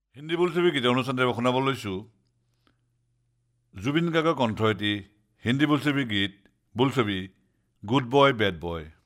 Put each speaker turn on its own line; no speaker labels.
হিন্দী বোলছবি গীত অনুষ্ঠানতে শুনাব লৈছোঁ জুবিন গাৰ্গৰ কণ্ঠ এটি হিন্দী বোলছবি গীত বোলছবি গুড বয় বেড বয়।